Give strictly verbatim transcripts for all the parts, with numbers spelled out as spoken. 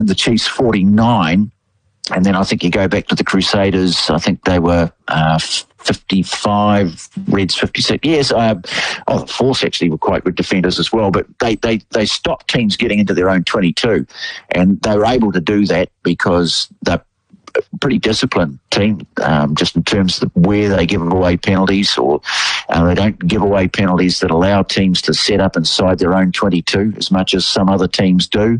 the Chiefs forty-nine. And then I think you go back to the Crusaders, I think they were uh, fifty-five, Reds fifty-six. Yes, uh, oh, the Force actually were quite good defenders as well, but they, they, they stopped teams getting into their own twenty-two. And they were able to do that because they're a pretty disciplined team, um, just in terms of where they give away penalties, or uh, they don't give away penalties that allow teams to set up inside their own twenty-two as much as some other teams do.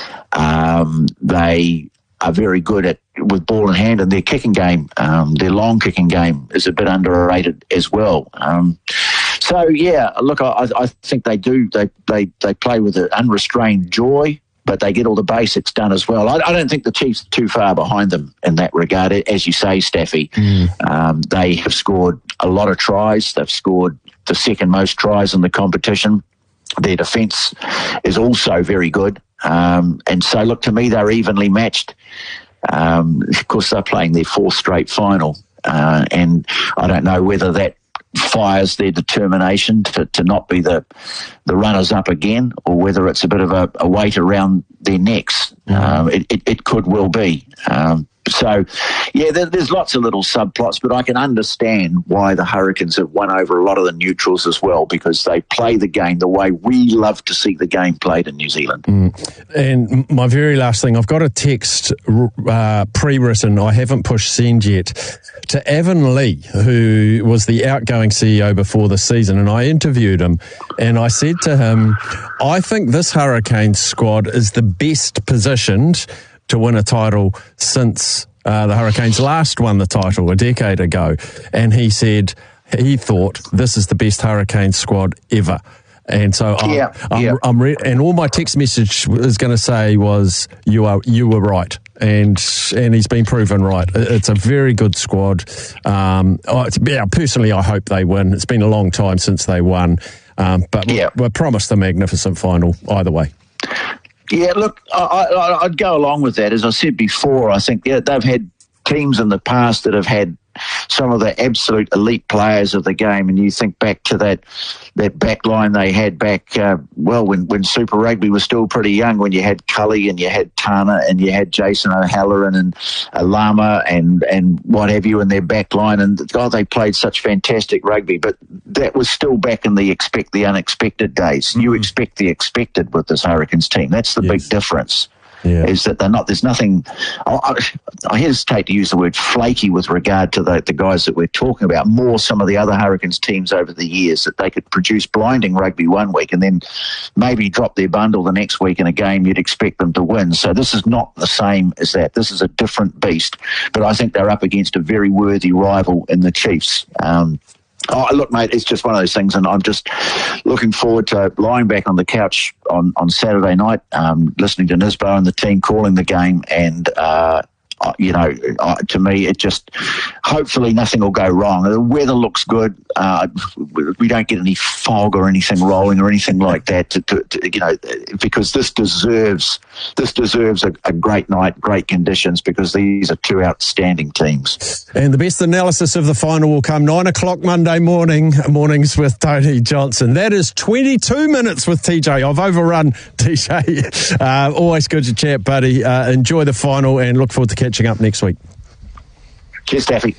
Um, they are very good at with ball in hand, and their kicking game, um, their long kicking game is a bit underrated as well. Um, so yeah, look, I, I think they do. They they they play with an unrestrained joy, but they get all the basics done as well. I, I don't think the Chiefs are too far behind them in that regard. As you say, Staffy, mm. um, they have scored a lot of tries. They've scored the second most tries in the competition. Their defence is also very good. Um, and so, look, to me, they're evenly matched. Um, of course, they're playing their fourth straight final. Uh, and I don't know whether that fires their determination to, to not be the the runners-up again, or whether it's a bit of a, a weight around their necks. Um, it, it, it could well be. Um, so, yeah, there, there's lots of little subplots, but I can understand why the Hurricanes have won over a lot of the neutrals as well, because they play the game the way we love to see the game played in New Zealand. Mm. And my very last thing, I've got a text uh, pre-written, I haven't pushed send yet, to Evan Lee, who was the outgoing C E O before the season, and I interviewed him, and I said to him, I think this Hurricanes squad is the best positioned to win a title since uh, the Hurricanes last won the title a decade ago. And he said he thought this is the best Hurricanes squad ever. And so I'm, yeah, I'm, yeah. I'm re- and all my text message was going to say was, you are you were right. And and he's been proven right. It's a very good squad. Um, oh, it's, yeah, personally, I hope they win. It's been a long time since they won. Um, but yeah. we're, we're promised a magnificent final either way. Yeah, look, I, I, I'd go along with that. As I said before, I think yeah, they've had teams in the past that have had some of the absolute elite players of the game, and you think back to that that back line they had back, uh, well, when, when Super Rugby was still pretty young, when you had Cully and you had Tana and you had Jason O'Halloran and uh, Lama and, and what have you in their back line, and God, they played such fantastic rugby, but that was still back in the expect the unexpected days. Mm-hmm. You expect the expected with this Hurricanes team. That's the yes. big difference. Yeah. Is that they're not, there's nothing, I, I hesitate to use the word flaky with regard to the, the guys that we're talking about, more some of the other Hurricanes teams over the years, that they could produce blinding rugby one week and then maybe drop their bundle the next week in a game you'd expect them to win. So this is not the same as that. This is a different beast, but I think they're up against a very worthy rival in the Chiefs. Um, Oh, look, mate, it's just one of those things, and I'm just looking forward to lying back on the couch on, on Saturday night, um, listening to Nisbo and the team calling the game, and, uh, you know, uh, to me, it just, hopefully nothing will go wrong. The weather looks good. Uh, we don't get any fog or anything rolling or anything like that, to, to, to, you know, because this deserves, this deserves a, a great night, great conditions, because these are two outstanding teams. And the best analysis of the final will come nine o'clock Monday morning, mornings with Tony Johnson. That is twenty-two minutes with T J. I've overrun, T J. Uh, always good to chat, buddy. Uh, enjoy the final and look forward to catching up next week. Cheers, Staffy.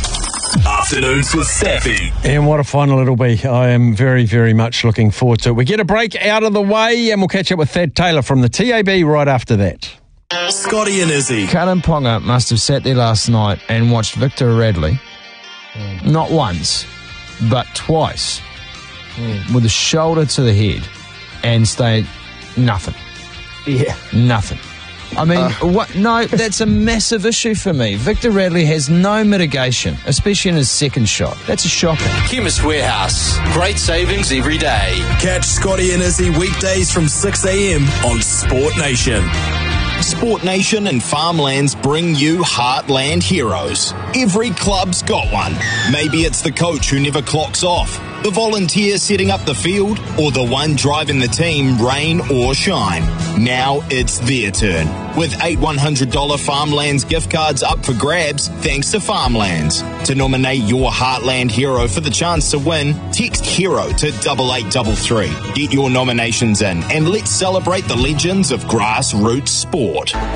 Afternoons with Staffy. And what a final it'll be. I am very, very much looking forward to it. We get a break out of the way and we'll catch up with Thad Taylor from the T A B right after that. Scotty and Izzy. Kalyn Ponga must have sat there last night and watched Victor Radley, mm. not once, but twice, mm. with a shoulder to the head, and stayed nothing. Yeah. Nothing. I mean, uh, what? No, that's a massive issue for me. Victor Radley has no mitigation, especially in his second shot. That's a shocker. Chemist Warehouse. Great savings every day. Catch Scotty and Izzy weekdays from six a.m. on Sport Nation. Sport Nation and Farmlands bring you Heartland heroes. Every club's got one. Maybe it's the coach who never clocks off, the volunteer setting up the field, or the one driving the team, rain or shine. Now it's their turn, with eight one hundred dollars Farmlands gift cards up for grabs thanks to Farmlands. To nominate your Heartland hero for the chance to win, text HERO to double eight double three. Get your nominations in and let's celebrate the legends of grassroots sport.